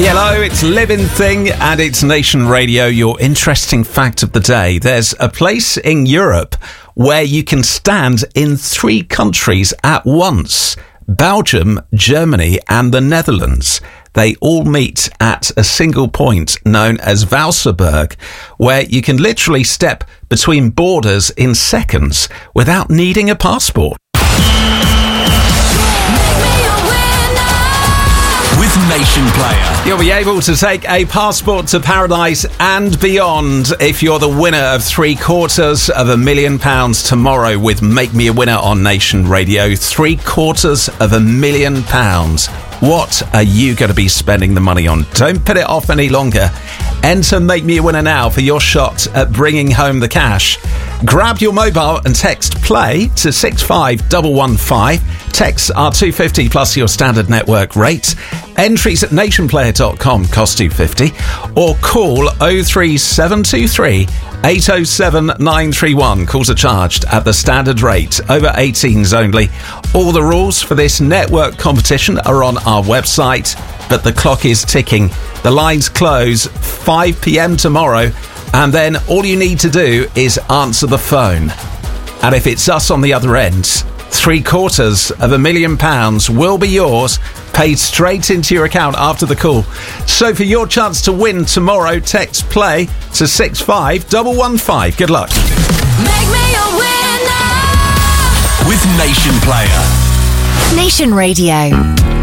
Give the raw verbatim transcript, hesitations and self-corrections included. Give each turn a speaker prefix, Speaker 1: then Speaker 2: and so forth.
Speaker 1: Hello, it's Living Thing and it's Nation Radio. Your interesting fact of the day. There's a place in Europe where you can stand in three countries at once. Belgium, Germany and the Netherlands. They all meet at a single point known as Valserberg, where you can literally step between borders in seconds without needing a passport.
Speaker 2: With Nation Player,
Speaker 1: you'll be able to take a passport to paradise and beyond if you're the winner of three quarters of a million pounds tomorrow with Make Me a Winner on Nation Radio. Three quarters of a million pounds. What are you going to be spending the money on? Don't put it off any longer. Enter Make Me a Winner now for your shot at bringing home the cash. Grab your mobile and text PLAY to six five one one five. Texts are two pounds fifty plus your standard network rate. Entries at nation player dot com cost two pounds fifty. Or call oh three seven two three eight oh seven nine three one. Calls are charged at the standard rate. Over eighteens only. All the rules for this network competition are on our website, but the clock is ticking. The lines close five p.m. tomorrow, and then all you need to do is answer the phone. And if it's us on the other end, three quarters of a million pounds will be yours, paid straight into your account after the call. So for your chance to win tomorrow, text PLAY to six five one one five. Good luck.
Speaker 3: Make me a winner
Speaker 2: with Nation Player.
Speaker 3: Nation Radio.